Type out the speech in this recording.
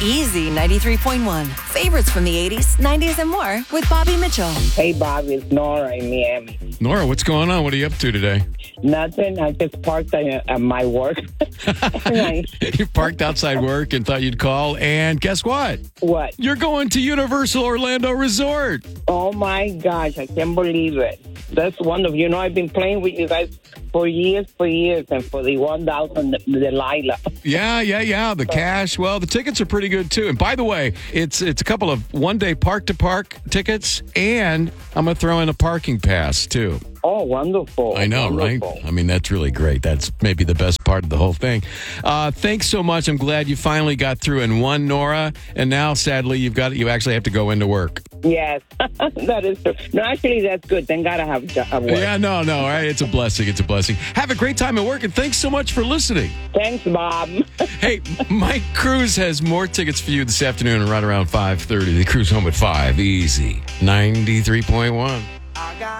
Easy 93.1. Favorites from the 80s, 90s, and more with Bobby Mitchell. Hey, Bob, it's Nora in Miami. Nora, what's going on? What are you up to today? Nothing. I just parked at my work. You parked outside work and thought you'd call, and guess what? What? You're going to Universal Orlando Resort. Oh, my gosh. I can't believe it. That's wonderful. You know, I've been playing with you guys for years, and for the 1,000 Delilah. Yeah. The cash. Well, the tickets are pretty good, too. And by the way, it's a couple of one-day park-to-park tickets, and I'm going to throw in a parking pass, too. Oh, wonderful. I know, wonderful. Right? I mean, that's really great. That's maybe the best part of the whole thing. Thanks so much. I'm glad you finally got through and won, Nora. And now, sadly, you actually have to go into work. Yes, that is true. No, actually, that's good. Thank God I have work. Yeah, no. All right. It's a blessing. Have a great time at work, and thanks so much for listening. Thanks, Bob. Hey, Mike Cruz has more tickets for you this afternoon right around 5:30. The Cruise Home at 5. Easy. 93.1.